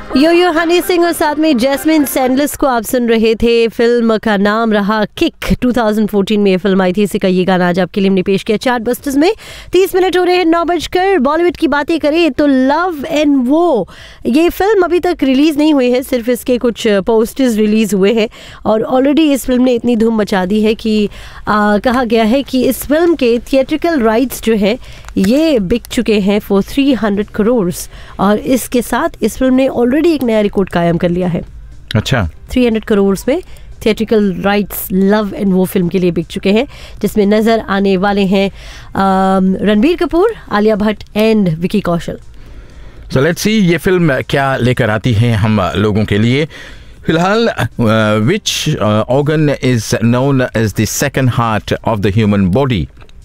यो यो हनी सिंह और साथ में जैस्मिन सैंडलिस को आप सुन रहे थे। फिल्म का नाम रहा किक। 2014 में ये फिल्म आई थी। इसी का ये गाना आज आपके लिए हमने पेश किया चार्ट बस्टर्स में। 30 मिनट हो रहे हैं 9 बजकर। बॉलीवुड की बातें करें तो लव एंड वो ये फिल्म अभी तक रिलीज नहीं हुई है, सिर्फ इसके कुछ पोस्टर्स रिलीज हुए हैं और ऑलरेडी इस फिल्म ने इतनी धूम मचा दी है कि कहा गया है कि इस फिल्म के थिएट्रिकल राइट्स जो है ये बिक चुके हैं फॉर 300 करोड़ और इसके साथ इस फिल्म ने ऑलरेडी एक नया रिकॉर्ड कायम कर लिया है। अच्छा, 300 करोड़ में थिएट्रिकल राइट्स लव एंड वो फिल्म के लिए बिक चुके हैं, जिसमें नजर आने वाले हैं Ranbir Kapoor, Alia Bhatt and Vicky Kaushal. So let's see ये फिल्म क्या लेकर आती है हम लोगों के लिए। फिलहाल which organ is known as the second heart of the human body,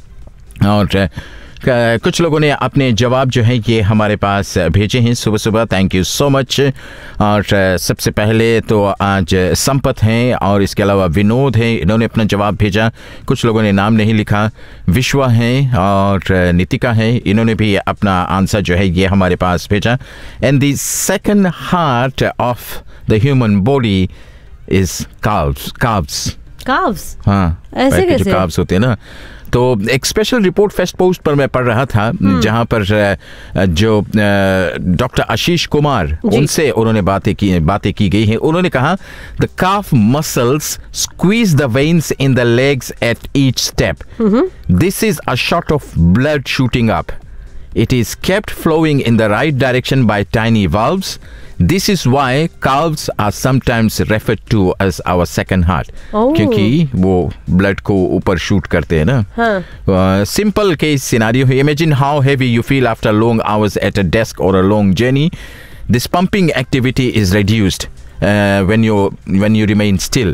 और कुछ लोगों ने अपने जवाब जो है ये हमारे पास भेजे हैं सुबह सुबह। Thank you so much. और सबसे पहले तो आज संपत हैं और इसके अलावा विनोद हैं, इन्होंने अपना जवाब भेजा। कुछ लोगों ने नाम नहीं लिखा। विश्वा हैं और नितिका हैं, इन्होंने भी अपना आंसर जो है ये हमारे पास भेजा। And the second heart of the human body is calves. हाँ, ऐसे कैसे? काव्स होते हैं ना। तो एक स्पेशल रिपोर्ट फेस्ट पोस्ट पर मैं पढ़ रहा था, जहां पर जो डॉक्टर आशीष कुमार उनसे उन्होंने बातें की गई हैं। उन्होंने कहा the calf muscles squeeze the veins in the legs at each step. This is a shot of blood shooting up. It is kept flowing in the right direction by tiny valves. This is why calves are sometimes referred to as our second heart. क्योंकि वो blood को ऊपर shoot करते हैं ना। Simple case scenario. Imagine how heavy you feel after long hours at a desk or a long journey. This pumping activity is reduced when you remain still.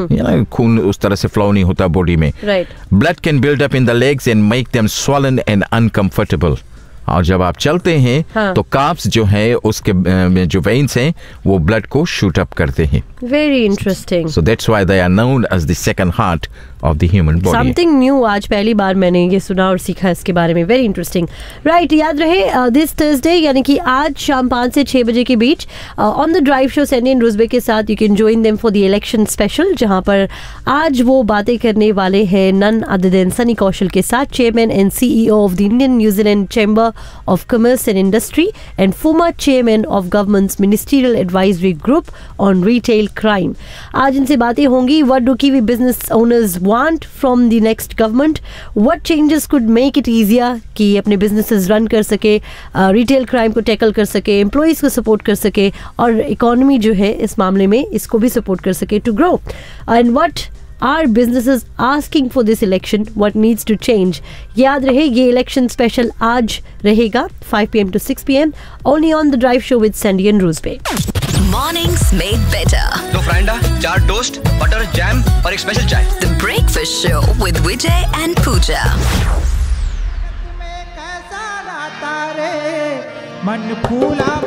खून उस तरह से flow नहीं होता body में. Right. Blood can build up in the legs and make them swollen and uncomfortable. और जब आप चलते हैं तो काफ्स जो है उसके जो वेन्स हैं वो ब्लड को शूट अप करते हैं। Very interesting. So that's why they are known as the second heart of the human body. Something new, आज पहली बार मैंने ये सुना और सीखा इसके बारे में। Very interesting. राइट, याद रहे दिस थर्सडे यानी कि आज शाम 5 से 6 बजे के बीच on the drive show Sandy and रूजबे के साथ you can join them for the election special, जहां पर आज वो बातें करने वाले हैं नन अदर देन सनी कौशल के साथ, chairman and CEO of the Indian New Zealand chamber of Commerce and Industry and former chairman of government's ministerial advisory group on retail crime. आज इनसे बातें होंगी. What do Kiwi business owners want from the next government? What changes could make it easier कि अपने businesses run कर सके, retail crime को tackle कर सके, employees को support कर सके और economy जो है इस मामले में इसको भी support कर सके to grow. And what are businesses asking for this election? What needs to change? याद रहे ये इलेक्शन स्पेशल आज रहेगा 5 PM to 6 PM only on the drive show with Sandy and Roosbay. Mornings made better. 2 फ्राइंडा, 4 toast, butter, jam और एक special चाय. The Breakfast Show with Vijay and Pooja. मन फूला